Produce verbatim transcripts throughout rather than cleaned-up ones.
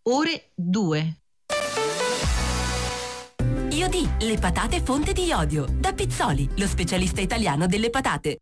ore due. Iodi, le patate fonte di iodio. Da Pizzoli, lo specialista italiano delle patate.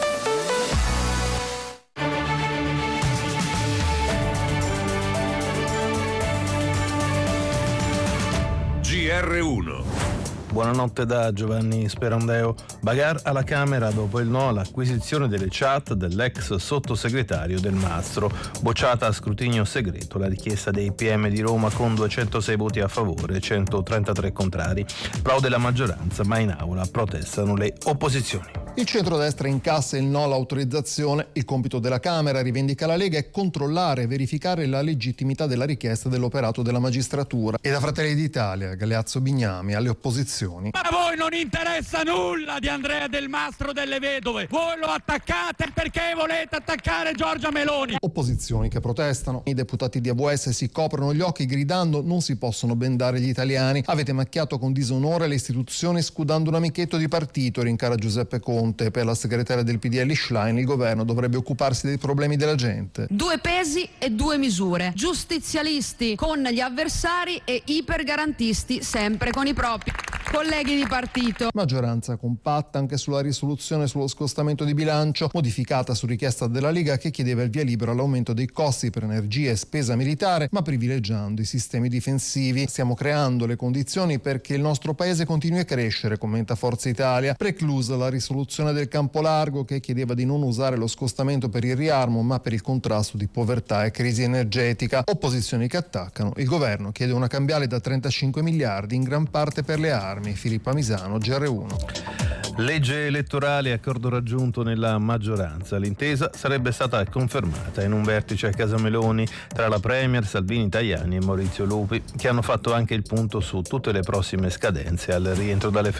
G R uno. Buonanotte da Giovanni Sperandeo. Bagar alla Camera dopo il no all'acquisizione delle chat dell'ex sottosegretario Del Mastro. Bocciata a scrutinio segreto la richiesta dei P M di Roma con duecentosei voti a favore e centotrentatré contrari. Plaude la maggioranza, ma in aula protestano le opposizioni. Il centrodestra incassa il no all'autorizzazione. Il compito della Camera, rivendica la Lega, è controllare e verificare la legittimità della richiesta dell'operato della magistratura. E da Fratelli d'Italia, Galeazzo Bignami, alle opposizioni. Ma a voi non interessa nulla di Andrea Del Mastro delle Vedove. Voi lo attaccate perché volete attaccare Giorgia Meloni. Opposizioni che protestano. I deputati di A V S si coprono gli occhi gridando: non si possono bendare gli italiani. Avete macchiato con disonore le istituzioni scudando un amichetto di partito, rincara Giuseppe Conte. Per la segretaria del P D L Schlein il governo dovrebbe occuparsi dei problemi della gente. Due pesi e due misure. Giustizialisti con gli avversari e ipergarantisti sempre con i propri colleghi di partito. Maggioranza compatta anche sulla risoluzione sullo scostamento di bilancio, modificata su richiesta della Lega, che chiedeva il via libera all'aumento dei costi per energia e spesa militare, ma privilegiando i sistemi difensivi. Stiamo creando le condizioni perché il nostro paese continui a crescere, commenta Forza Italia. Preclusa la risoluzione del Campo Largo, che chiedeva di non usare lo scostamento per il riarmo ma per il contrasto di povertà e crisi energetica. Opposizioni che attaccano. Il governo chiede una cambiale da trentacinque miliardi, in gran parte per le armi. Filippa Misano, G R uno. Legge elettorale, accordo raggiunto nella maggioranza. L'intesa sarebbe stata confermata in un vertice a Casa Meloni tra la Premier, Salvini, Tajani e Maurizio Lupi, che hanno fatto anche il punto su tutte le prossime scadenze al rientro dalle